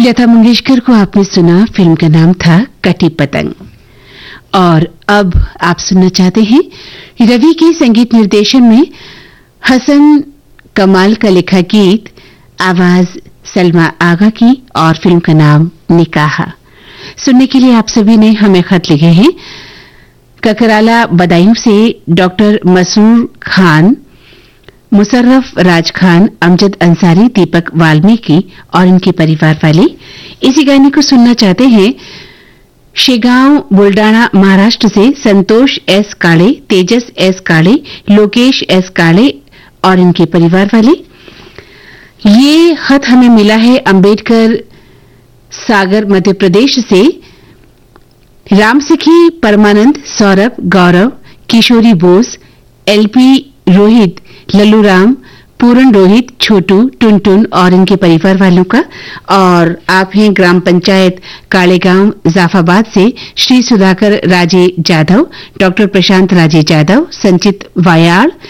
लता मंगेशकर को आपने सुना, फिल्म का नाम था कटी पतंग। और अब आप सुनना चाहते हैं रवि के संगीत निर्देशन में हसन कमाल का लिखा गीत, आवाज सलमा आगा की, और फिल्म का नाम निकाह। सुनने के लिए आप सभी ने हमें खत लिखे हैं। ककराला बदायूं से डॉक्टर मसूर खान, मुशर्रफ राज खान, अमजद अंसारी, दीपक वाल्मीकि और इनके परिवार वाले इसी गाने को सुनना चाहते हैं। शेगांव बुल्डाना महाराष्ट्र से संतोष एस काले, तेजस एस काले, लोकेश एस काले और इनके परिवार वाले। ये खत हमें मिला है अंबेडकर सागर मध्य प्रदेश से। रामसिखी, परमानंद, सौरभ, गौरव, किशोरी बोस, एलपी रोहित, लल्लू राम, पूरन रोहित, छोटू, टुनटुन और इनके परिवार वालों का। और आप हैं ग्राम पंचायत कालेगांव जाफाबाद से श्री सुधाकर राजे जाधव, डॉक्टर प्रशांत राजे जाधव, संचित वायाल,